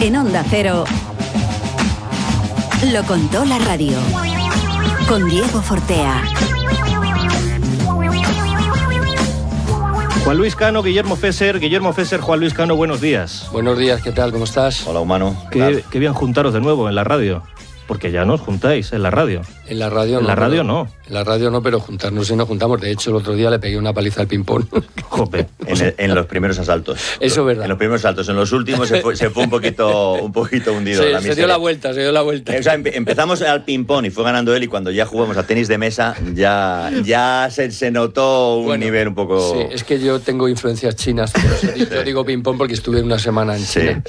En Onda Cero, lo contó la radio, con Diego Fortea. Juan Luis Cano, Guillermo Fesser, Juan Luis Cano, buenos días. Buenos días, ¿qué tal? ¿Cómo estás? Hola, humano. Qué bien juntaros de nuevo en la radio, porque ya no os juntáis en la radio. En la radio no. En la radio no. En la radio no, pero juntarnos sí nos juntamos. De hecho, el otro día le pegué una paliza al ping-pong. Jope. En los primeros asaltos. Eso es verdad. En los primeros asaltos. En los últimos se fue un poquito hundido. Se dio la vuelta. O sea, empezamos al ping-pong y fue ganando él, y cuando ya jugamos a tenis de mesa ya se notó un nivel un poco... Sí, es que yo tengo influencias chinas. Yo digo ping-pong porque estuve una semana en China.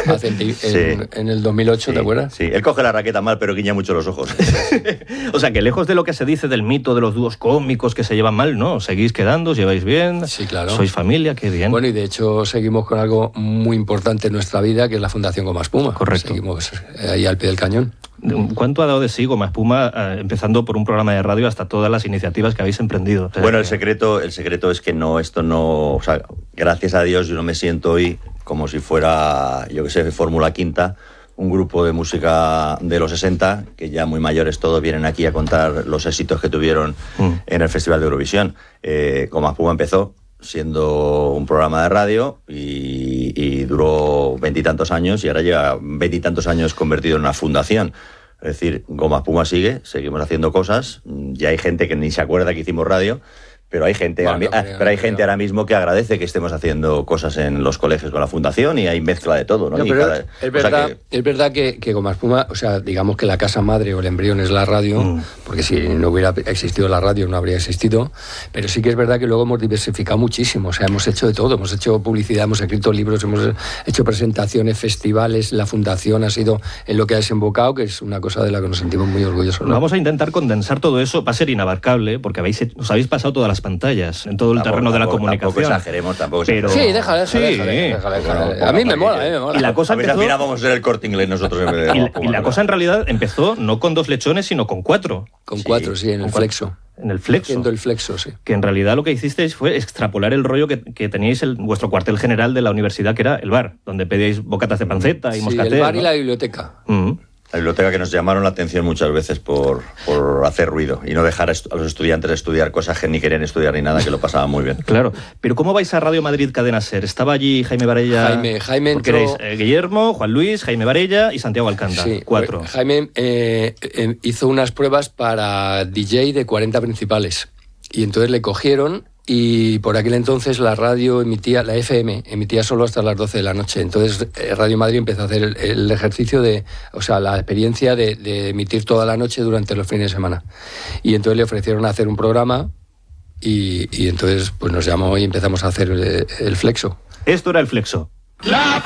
En el 2008, ¿te acuerdas? Sí, él coge la raqueta mal, pero guiña mucho los ojos. O sea, que lejos de lo que se dice del mito de los dúos cómicos que se llevan mal, ¿no? Seguís quedando, os lleváis bien. Sí, claro. Sois familia, qué bien. Bueno, y de hecho seguimos con algo muy importante en nuestra vida, que es la Fundación Goma Espuma. Correcto. Seguimos ahí al pie del cañón. ¿Cuánto ha dado de sí Goma Espuma, empezando por un programa de radio hasta todas las iniciativas que habéis emprendido? O sea, bueno, el secreto es que esto no... O sea, gracias a Dios yo no me siento hoy como si fuera, yo que sé, Fórmula Quinta, un grupo de música de los 60, que ya muy mayores todos vienen aquí a contar los éxitos que tuvieron en el Festival de Eurovisión. Goma Espuma empezó siendo un programa de radio y duró 20 y tantos años, y ahora lleva 20 y tantos años convertido en una fundación. Es decir, Goma Espuma seguimos haciendo cosas, ya hay gente que ni se acuerda que hicimos radio, pero hay gente, ahora mismo que agradece que estemos haciendo cosas en los colegios con la fundación, y hay mezcla de todo, ¿no? Es verdad que Goma Espuma, o sea, digamos que la casa madre o el embrión es la radio, porque si no hubiera existido la radio no habría existido, pero sí que es verdad que luego hemos diversificado muchísimo, o sea, hemos hecho de todo, hemos hecho publicidad, hemos escrito libros, hemos hecho presentaciones, festivales, la fundación ha sido en lo que ha desembocado, que es una cosa de la que nos sentimos muy orgullosos, ¿no? Vamos a intentar condensar todo eso, va a ser inabarcable, porque os habéis pasado todas las pantallas, en todo el terreno de la comunicación. Tampoco exageremos. Pero... Sí, déjale. A mí me mola. Y la cosa empezó... Al final vamos a ser el Corte Inglés nosotros. Y la cosa en realidad empezó no con 2 lechones, sino con 4. Con 4, sí, en el flexo. En el flexo. Haciendo el flexo, sí. Que en realidad lo que hicisteis fue extrapolar el rollo que teníais en vuestro cuartel general de la universidad, que era el bar, donde pedíais bocatas de panceta y moscatel. El bar, ¿no? Y la biblioteca. La biblioteca, que nos llamaron la atención muchas veces por hacer ruido y no dejar a los estudiantes estudiar cosas que ni querían estudiar ni nada, que lo pasaban muy bien. Claro, pero ¿cómo vais a Radio Madrid Cadena Ser? Estaba allí Jaime Varella... Jaime porque entró... erais Guillermo, Juan Luis, Jaime Varella y Santiago Alcanda, sí, 4. Jaime hizo unas pruebas para DJ de 40 principales y entonces le cogieron. Y por aquel entonces la radio la FM emitía solo hasta las 12 de la noche. Entonces Radio Madrid empezó a hacer el ejercicio la experiencia de emitir toda la noche durante los fines de semana. Y entonces le ofrecieron hacer un programa y entonces pues nos llamó y empezamos a hacer el flexo. Esto era el flexo.